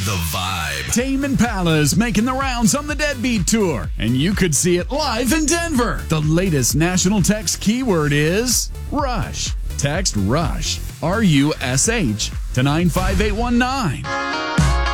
The Vibe. Tame Impala is making the rounds on the Deadbeat Tour, and you could see it live in Denver. The latest national text keyword is Rush. Text RUSH, RUSH, to 95819.